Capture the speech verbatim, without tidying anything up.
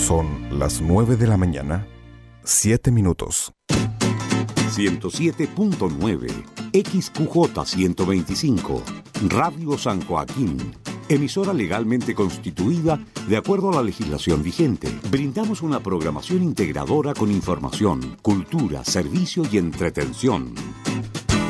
Son las nueve de la mañana, siete minutos. ciento siete punto nueve, X Q J ciento veinticinco, Radio San Joaquín, emisora legalmente constituida de acuerdo a la legislación vigente. Brindamos una programación integradora con información, cultura, servicio y entretención.